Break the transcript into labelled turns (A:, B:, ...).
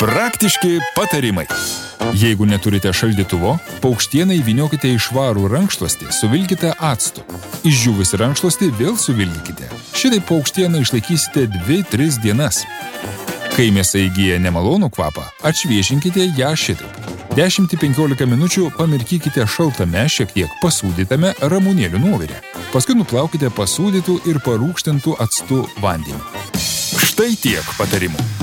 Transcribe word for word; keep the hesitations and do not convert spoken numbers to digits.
A: Praktiški patarimai. Jeigu neturite šaldytuvo, paukštieną įvyniokite į švarų rankšluostį, suvilkite actu. Išdžiūvusi rankšluostį vėl suvilkite. Šitaip paukštieną išlaikysite dvi tris dienas. Kai mėsa įgyja nemalonų kvapą, atšviežinkite ją šitaip. dešimt penkiolika minučių pamirkykite šaltame, šiek tiek pasūdytame ramunėlių nuovire. Paskui nuplaukite pasūdytų ir parūgštintų actu vandeniu. Štai tiek patarimų.